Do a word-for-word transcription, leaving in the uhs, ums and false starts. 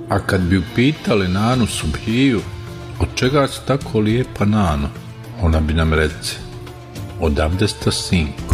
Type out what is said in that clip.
A kad bi upitali Nanu Subhiju, od čega si tako lijepa Nano, ona bi nam rece, od abdesta sin.